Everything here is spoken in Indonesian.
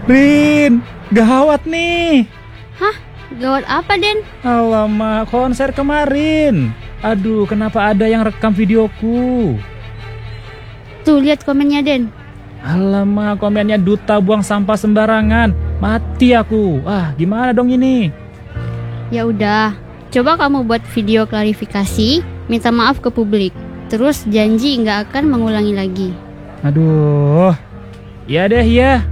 Rin, gawat nih. Hah? Gawat apa, Den? Alamak, konser kemarin. Aduh, kenapa ada yang rekam videoku? Tuh, lihat komennya, Den. Alamak, komennya duta buang sampah sembarangan. Mati aku. Gimana dong ini? Ya udah, coba kamu buat video klarifikasi, minta maaf ke publik. Terus janji nggak akan mengulangi lagi. Aduh. Ya deh, ya.